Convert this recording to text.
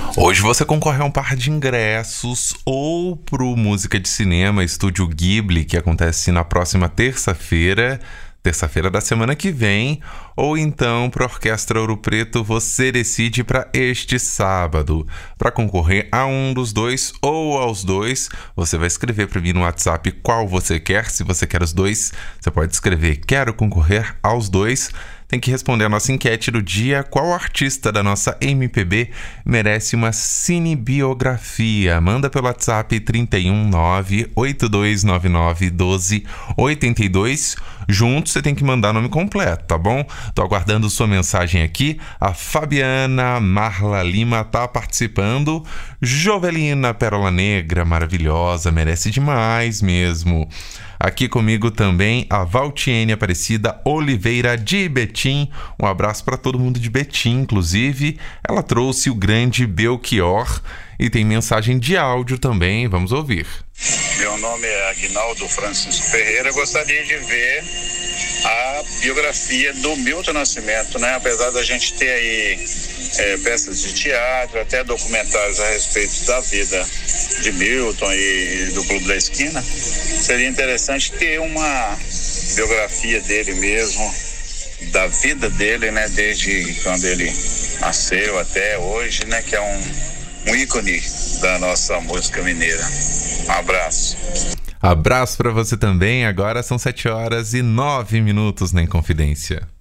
Hoje você concorre a um par de ingressos ou pro Música de Cinema Estúdio Ghibli, que acontece na próxima terça-feira da semana que vem, ou então para a Orquestra Ouro Preto. Você decide para este sábado. Para concorrer a um dos dois ou aos dois, você vai escrever para mim no WhatsApp qual você quer. Se você quer os dois, você pode escrever quero concorrer aos dois. Tem que responder a nossa enquete do dia: qual artista da nossa MPB merece uma cinebiografia? Manda pelo WhatsApp 319-8299-1282. Junto você tem que mandar nome completo, tá bom? Tô aguardando sua mensagem aqui. A Fabiana Marla Lima tá participando. Jovelina Pérola Negra, maravilhosa, merece demais mesmo. Aqui comigo também a Valtiene Aparecida Oliveira de Betim. Um abraço para todo mundo de Betim, inclusive. Ela trouxe o grande Belchior e tem mensagem de áudio também. Vamos ouvir. Meu nome é Aguinaldo Francisco Ferreira. Eu gostaria de ver a biografia do Milton Nascimento, né? Apesar da gente ter aí peças de teatro, até documentários a respeito da vida de Milton e do Clube da Esquina, seria interessante ter uma biografia dele mesmo, da vida dele, né? Desde quando ele nasceu até hoje, né? Que é um ícone da nossa música mineira. Um abraço. Abraço para você também. Agora são 7h09 na Inconfidência.